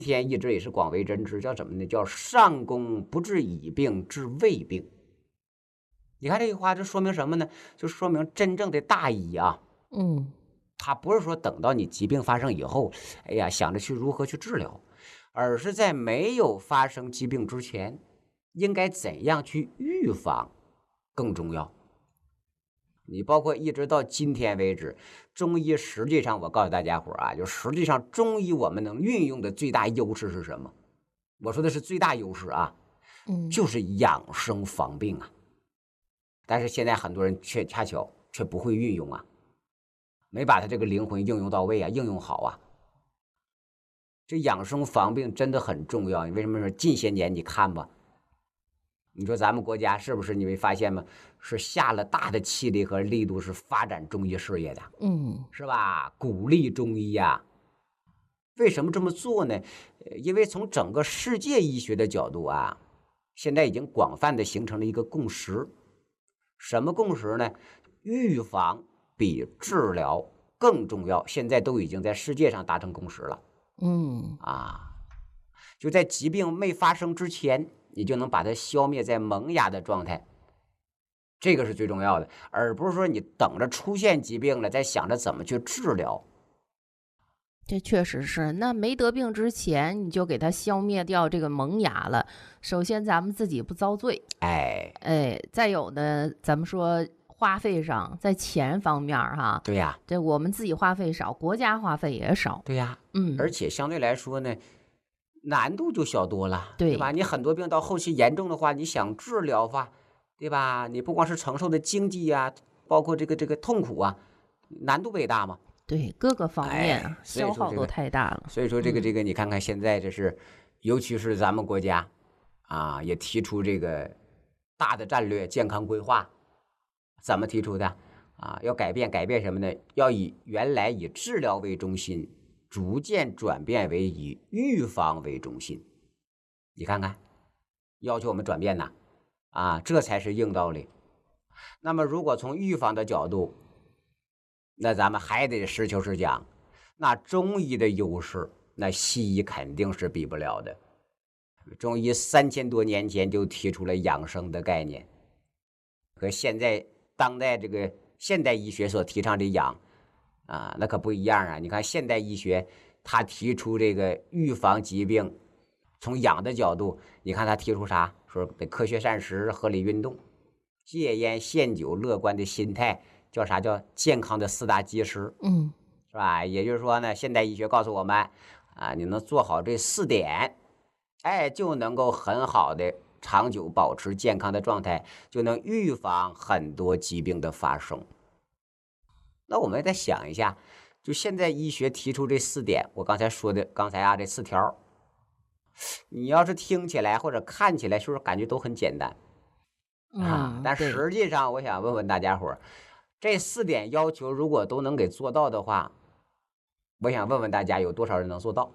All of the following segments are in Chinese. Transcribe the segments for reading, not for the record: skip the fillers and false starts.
天一直也是广为人知，叫什么呢？叫上工不治已病，治未病。你看这句话，这说明什么呢？就说明真正的大医啊， 嗯， 他不是说等到你疾病发生以后，哎呀，想着去如何去治疗，而是在没有发生疾病之前，应该怎样去预防更重要。你包括一直到今天为止，中医实际上我告诉大家伙啊，就实际上中医我们能运用的最大优势是什么？我说的是最大优势啊，就是养生防病啊。但是现在很多人却恰巧却不会运用啊，没把他这个灵魂应用到位啊，应用好啊。这养生防病真的很重要。你为什么说近些年你看吧，你说咱们国家是不是你会发现吗？是下了大的气力和力度，是发展中医事业的，是吧？鼓励中医呀。为什么这么做呢？因为从整个世界医学的角度啊，现在已经广泛的形成了一个共识。什么共识呢？预防比治疗更重要，现在都已经在世界上达成共识了。啊，就在疾病没发生之前，你就能把它消灭在萌芽的状态，这个是最重要的，而不是说你等着出现疾病了，再想着怎么去治疗。 这确实是。那没得病之前，你就给它消灭掉这个萌芽了。首先，咱们自己不遭罪， 哎， 再有呢，咱们说花费上，在钱方面哈， 对呀， 这我们自己花费少，国家花费也少。 对呀，而且相对来说呢，难度就小多了，对吧？ 对你很多病到后期严重的话，你想治疗吧，对吧？你不光是承受的经济呀，包括这个痛苦啊，难度也大嘛。 对，各个方面啊， 所以消耗都说这个， 太大了。 所以说这个，你看看现在这是，尤其是咱们国家啊，也提出这个大的战略健康规划，怎么提出的啊？要改变什么呢？要原来以治疗为中心，逐渐转变为以预防为中心。你看看，要求我们转变呐，啊，这才是硬道理。那么，如果从预防的角度，那咱们还得实求实讲，那中医的优势，那西医肯定是比不了的。中医3000多年前就提出了养生的概念，和现在当代这个现代医学所提倡的养啊，那可不一样啊。你看现代医学，他提出这个预防疾病，从养的角度，你看他提出啥？说得科学膳食、合理运动、戒烟限酒、乐观的心态，叫啥？叫健康的4大基石，是吧？也就是说呢，现代医学告诉我们啊，你能做好这4点，哎，就能够很好的长久保持健康的状态，就能预防很多疾病的发生。那我们再想一下，就现在医学提出这4点，我刚才说的，刚才啊这4条，你要是听起来或者看起来，是不是感觉都很简单啊？但对。 实际上，我想问问大家伙儿，这4点要求如果都能给做到的话，我想问问大家，有多少人能做到？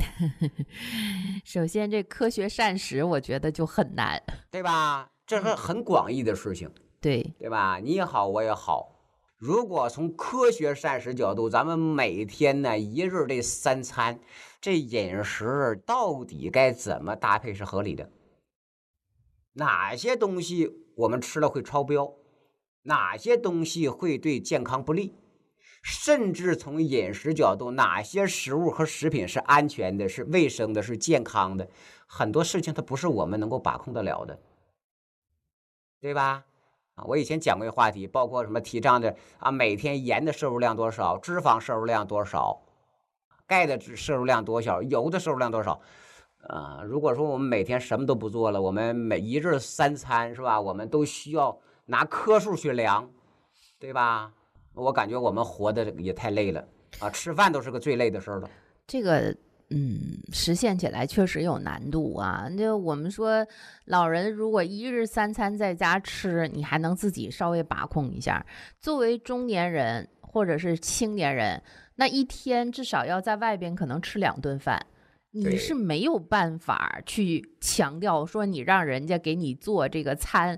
首先，这科学膳食我觉得就很难。 对吧？这是很广义的事情， 对， 对吧？你也好，我也好。如果从科学膳食角度，咱们每天呢一日这3餐，这饮食到底该怎么搭配是合理的？哪些东西我们吃了会超标？哪些东西会对健康不利？甚至从饮食角度，哪些食物和食品是安全的、是卫生的、是健康的？很多事情它不是我们能够把控得了的，对吧？啊，我以前讲过一个话题，包括什么提倡的啊，每天盐的摄入量多少，脂肪摄入量多少，钙的摄入量多少，油的摄入量多少。如果说我们每天什么都不做了，我们每一日3餐是吧？我们都需要拿颗数去量，对吧？我感觉我们活的也太累了啊，吃饭都是个最累的事儿了。 这个实现起来确实有难度啊。就我们说，老人如果一日3餐在家吃，你还能自己稍微把控一下。作为中年人或者是青年人，那一天至少要在外边可能吃2顿饭。你是没有办法去强调说你让人家给你做这个餐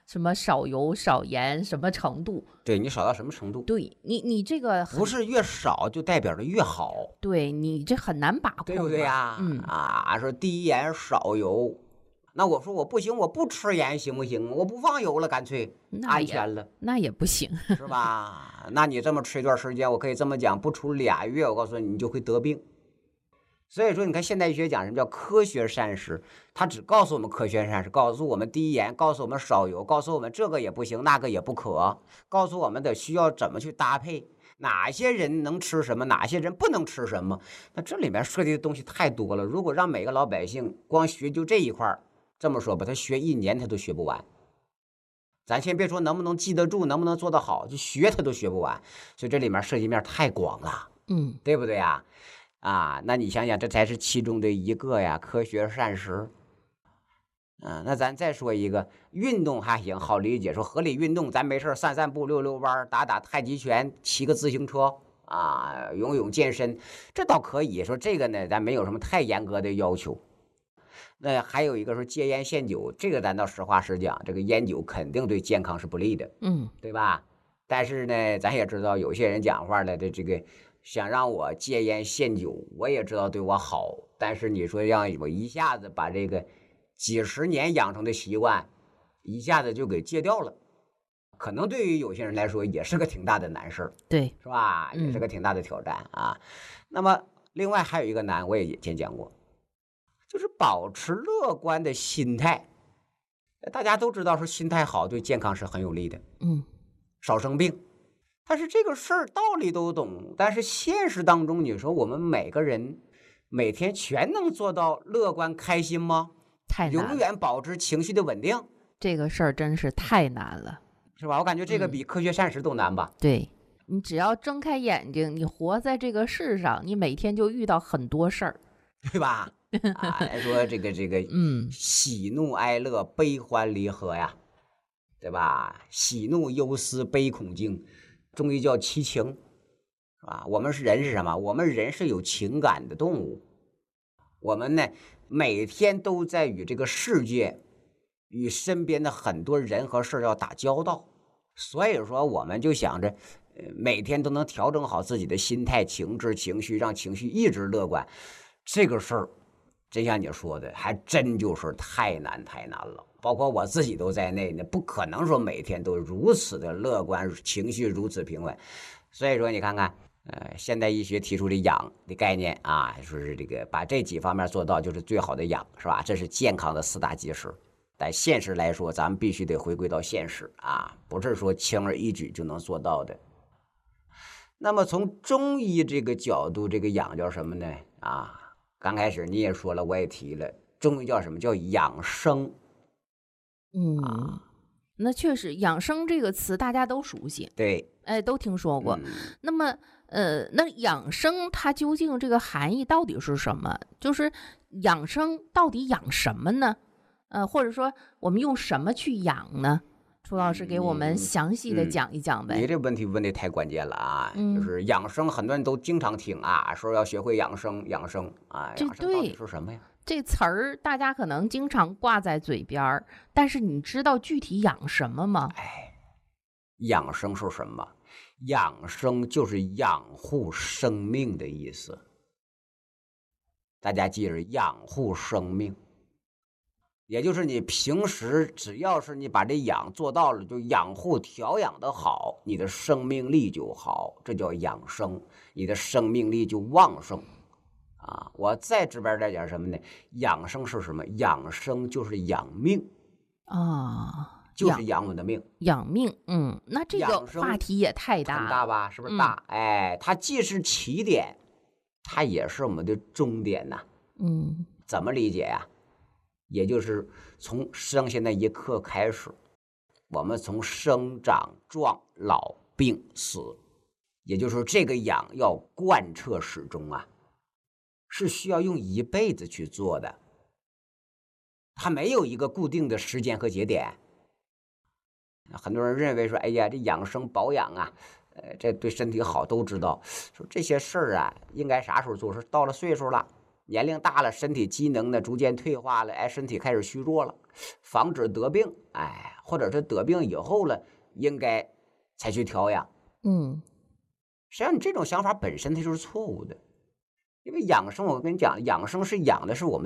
什么少油少盐什么程度。 对，你少到什么程度？ 对你这个不是越少就代表着越好， 对你这很难把控， 对不对呀？说低盐少油，那我说我不行，我不吃盐行不行？我不放油了，干脆安全了， 那也不行， 是吧？那你这么吃一段时间，我可以这么讲，不出2月，我告诉你，你就会得病。所以说，你看现代医学讲什么叫科学膳食，它只告诉我们科学膳食，告诉我们低盐，告诉我们少油，告诉我们这个也不行，那个也不可，告诉我们的需要怎么去搭配，哪些人能吃什么，哪些人不能吃什么。那这里面涉及的东西太多了，如果让每个老百姓光学就这一块，这么说吧，他学1年他都学不完。咱先别说能不能记得住，能不能做得好，就学他都学不完。所以这里面涉及面太广了，对不对呀？那你想想，这才是其中的一个呀，科学膳食。那咱再说一个运动还行，好理解，说合理运动，咱没事散散步、溜溜弯、打打太极拳、骑个自行车游泳健身，这倒可以说。这个呢，咱没有什么太严格的要求。那还有一个说戒烟限酒，这个咱倒实话实讲，这个烟酒肯定对健康是不利的，对吧？但是呢，咱也知道有些人讲话了的这个。想让我戒烟限酒，我也知道对我好，但是你说让我一下子把这个几十年养成的习惯一下子就给戒掉了，可能对于有些人来说也是个挺大的难事， 对， 是吧？也是个挺大的挑战啊。那么另外还有一个难，我也以前讲过，就是保持乐观的心态。大家都知道说心态好对健康是很有利的，少生病。但是这个事儿道理都懂，但是现实当中，你说我们每个人每天全能做到乐观开心吗？ 太难了， 永远保持情绪的稳定， 这个事儿真是太难了， 是吧？我感觉这个比科学膳食都难吧？ 对，你只要睁开眼睛，你活在这个世上，你每天就遇到很多事儿， 对吧？说这个喜怒哀乐悲欢离合呀，对吧？喜怒忧思悲恐惊。中医叫七情，是吧？我们人是什么？我们人是有情感的动物。我们呢，每天都在与这个世界、与身边的很多人和事要打交道。所以说，我们就想着，每天都能调整好自己的心态、情志、情绪，让情绪一直乐观。这个事儿，真像你说的，还真就是太难了。包括我自己都在内呢，不可能说每天都如此的乐观，情绪如此平稳。所以说，你看看，现代医学提出的养的概念说是这个把这几方面做到，就是最好的养，是吧？这是健康的4大基石。但现实来说，咱们必须得回归到现实不是说轻而易举就能做到的。那么从中医这个角度，这个养叫什么呢？刚开始你也说了，我也提了，中医叫什么？叫养生。 那确实养生这个词大家都熟悉， 对， 都听说过。那么那养生它究竟这个含义到底是什么？就是养生到底养什么呢？或者说我们用什么去养呢？楚老师给我们详细的讲一讲呗。 你这问题问的太关键了就是养生，很多人都经常听说要学会养生养生养生到底是什么呀？ 这词儿大家可能经常挂在嘴边，但是你知道具体养什么吗？ 养生是什么？养生就是养护生命的意思。大家记着，养护生命，也就是你平时只要是你把这养做到了，就养护调养的好，你的生命力就好，这叫养生，你的生命力就旺盛。我再直白点讲什么呢？养生是什么？养生就是养命就是养我们的命， 养命。那这个话题也太大了， 很大吧？是不是大？它既是起点，它也是我们的终点呐。怎么理解呀？也就是从生下那一刻开始，我们从生长壮老病死，也就是说这个养要贯彻始终是需要用一辈子去做的，它没有一个固定的时间和节点。很多人认为说，哎呀，这养生保养这对身体好都知道，说这些事儿应该啥时候做？是到了岁数了年龄大了，身体机能呢逐渐退化了，哎，身体开始虚弱了，防止得病，哎，或者是得病以后了，应该采取调养。实际上，你这种想法本身它就是错误的，因为养生，我跟你讲，养生是养的是我们的